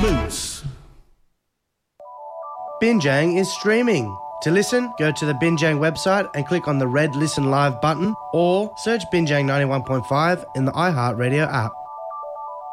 Moose. Binjang is streaming. To listen, go to the Binjang website and click on the red Listen Live button or search Binjang 91.5 in the iHeartRadio app.